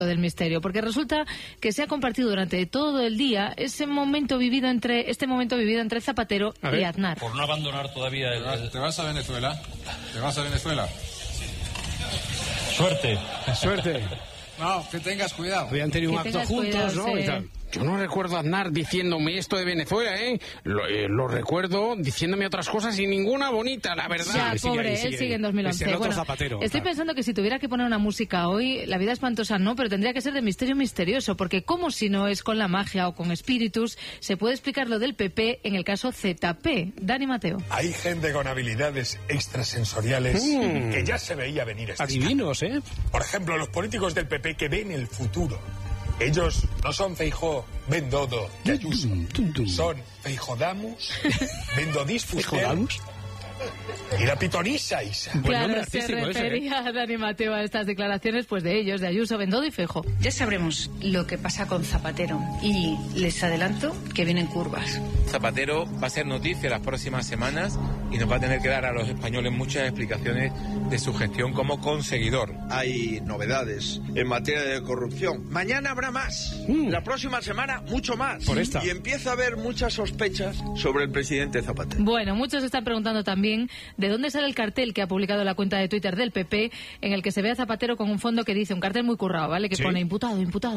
del misterio, porque resulta que se ha compartido durante todo el día este momento vivido entre Zapatero y Aznar. Por no abandonar todavía ¿Te vas a Venezuela? ¿Te vas a Venezuela? Suerte. No, que tengas cuidado. Habían tenido un acto juntos, ¿no? Y tal. Yo no recuerdo a Aznar diciéndome esto de Venezuela, ¿eh? Lo recuerdo diciéndome otras cosas y ninguna bonita, la verdad. Ya, pobre, él sigue en 2011. Bueno, Zapatero, estoy pensando que si tuviera que poner una música hoy, La vida espantosa no, pero tendría que ser de misterio misterioso, porque como si no es con la magia o con espíritus, se puede explicar lo del PP en el caso ZP. Dani Mateo. Hay gente con habilidades extrasensoriales que ya se veía venir. Adivinos, ¿eh? Por ejemplo, los políticos del PP que ven el futuro. Ellos no son Feijóo, Bendodo y Ayuso. Son Feijodamus, Bendodis Fuster y la pitonisa Isa. Claro, se refería a Dani Mateo a estas declaraciones, pues de ellos, de Ayuso, Bendodo y Feijóo. Ya sabremos lo que pasa con Zapatero y les adelanto que vienen curvas. Zapatero va a ser noticia las próximas semanas y nos va a tener que dar a los españoles muchas explicaciones de su gestión como conseguidor. Hay novedades en materia de corrupción. Mañana habrá más. La próxima semana mucho más. Por esta. Y empieza a haber muchas sospechas sobre el presidente Zapatero. Bueno, muchos están preguntando también de dónde sale el cartel que ha publicado la cuenta de Twitter del PP, en el que se ve a Zapatero con un fondo que dice, un cartel muy currado, ¿vale? Que pone imputado.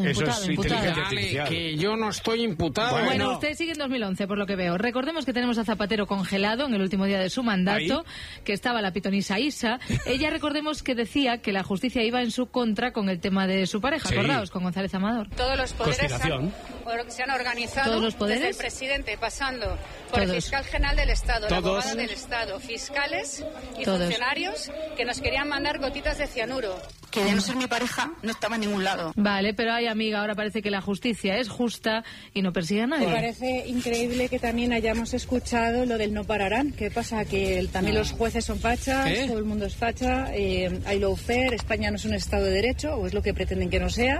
Dale, que yo no estoy imputado. Bueno, usted sigue en 2011, por lo que veo. Recordemos que tenemos a Zapatero congelado en el último día de su mandato, que estaba la pitonisa Isa. Ella, recordemos que decía que la justicia iba en su contra con el tema de su pareja, acordaos, con González Amador. Todos los poderes se han organizado. ¿Todos los poderes? Desde el presidente, pasando por el fiscal general del Estado, la abogada del Estado, fiscales y funcionarios que nos querían mandar gotitas de cianuro. Que de no ser mi pareja, no estaba en ningún lado. Vale, pero ay, amiga, ahora parece que la justicia es justa y no persigue a nadie. Me parece increíble que también hayamos escuchado lo del no pararán. ¿Qué pasa? Que también los jueces son fachas, todo el mundo es facha, hay lawfare, España no es un Estado de Derecho, o es lo que pretenden que no sea.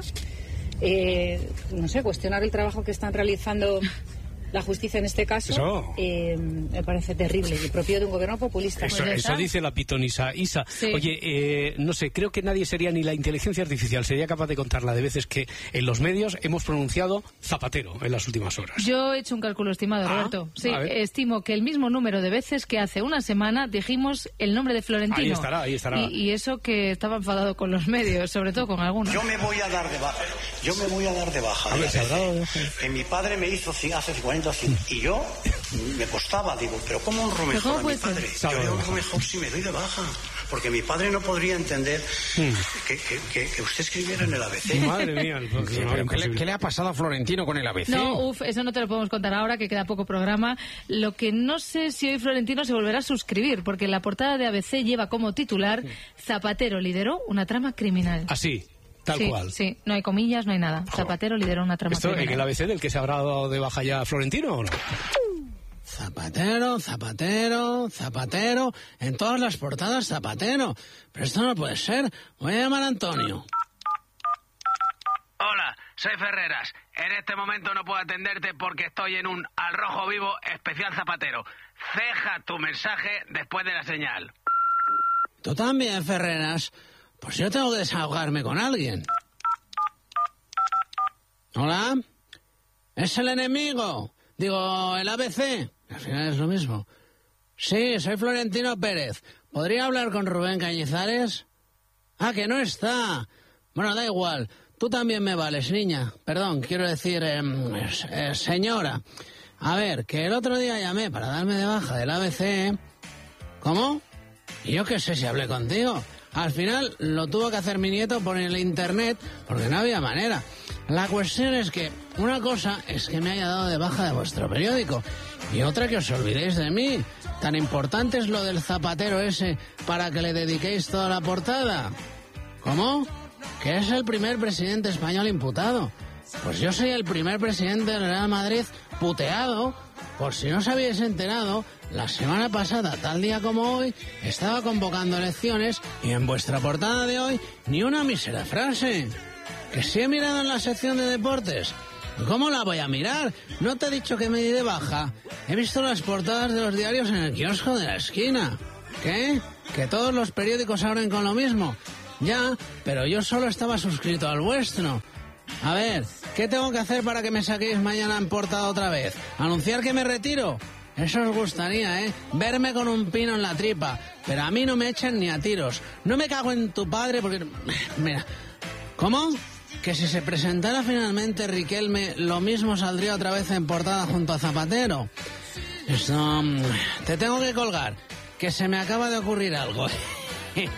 No sé, cuestionar el trabajo que están realizando la justicia en este caso me parece terrible y propio de un gobierno populista. Eso dice la pitonisa Isa. Sí. Oye, no sé, creo que nadie sería, ni la inteligencia artificial sería capaz de contar la de veces que en los medios hemos pronunciado Zapatero en las últimas horas. Yo he hecho un cálculo estimado, Roberto. Sí, estimo que el mismo número de veces que hace una semana dijimos el nombre de Florentino. Ahí estará. Y eso que estaba enfadado con los medios, sobre todo con algunos. Yo me voy a dar de baja. Que mi padre me hizo hace 40 años y yo me costaba, digo, pero ¿cómo honro mejor a mi padre? Yo honro mejor si me doy de baja. Porque mi padre no podría entender que usted escribiera en el ABC. Madre mía. ¿Qué le ha pasado a Florentino con el ABC? No, eso no te lo podemos contar ahora, que queda poco programa. Lo que no sé si hoy Florentino se volverá a suscribir, porque la portada de ABC lleva como titular Zapatero lideró una trama criminal. Así. Tal cual. Sí, no hay comillas, no hay nada. Zapatero lideró una trama criminal. ¿Esto en el ABC del que se habrá dado de baja ya Florentino o no? Zapatero, en todas las portadas Zapatero. Pero esto no puede ser. Voy a llamar a Antonio. Hola, soy Ferreras. En este momento no puedo atenderte porque estoy en un Al Rojo Vivo especial Zapatero. Ceja tu mensaje después de la señal. Tú también, Ferreras. Pues yo tengo que desahogarme con alguien. ¿Hola? ¿Es el enemigo? Digo, el ABC. Al final es lo mismo. Sí, soy Florentino Pérez. ¿Podría hablar con Rubén Cañizares? Ah, que no está. Bueno, da igual. Tú también me vales, niña. Perdón, quiero decir, señora. A ver, que el otro día llamé para darme de baja del ABC. ¿Cómo? Y yo qué sé si hablé contigo. Al final lo tuvo que hacer mi nieto por el internet porque no había manera. La cuestión es que una cosa es que me haya dado de baja de vuestro periódico y otra que os olvidéis de mí. Tan importante es lo del Zapatero ese para que le dediquéis toda la portada. ¿Cómo? ¿Que es el primer presidente español imputado? Pues yo soy el primer presidente del Real Madrid puteado. Por si no os habéis enterado, la semana pasada, tal día como hoy, estaba convocando elecciones y en vuestra portada de hoy ni una mísera frase. Que sí he mirado en la sección de deportes. ¿Cómo la voy a mirar? No te he dicho que me di de baja. He visto las portadas de los diarios en el kiosco de la esquina. ¿Qué? ¿Que todos los periódicos abren con lo mismo? Ya, pero yo solo estaba suscrito al vuestro. A ver, ¿qué tengo que hacer para que me saquéis mañana en portada otra vez? ¿Anunciar que me retiro? Eso os gustaría, ¿eh? Verme con un pino en la tripa. Pero a mí no me echan ni a tiros. No me cago en tu padre porque... Mira, ¿cómo? Que si se presentara finalmente Riquelme, lo mismo saldría otra vez en portada junto a Zapatero. Esto... Te tengo que colgar, que se me acaba de ocurrir algo.